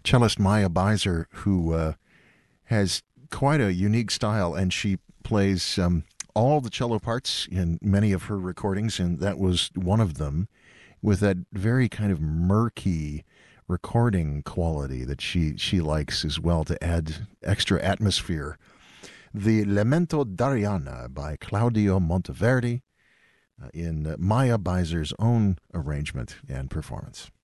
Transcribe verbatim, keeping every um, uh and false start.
cellist Maya Beiser, who uh, has quite a unique style, and she plays um, all the cello parts in many of her recordings, and that was one of them, with that very kind of murky recording quality that she she likes as well to add extra atmosphere. The Lamento d'Arianna by Claudio Monteverdi uh, in Maya Beiser's own arrangement and performance.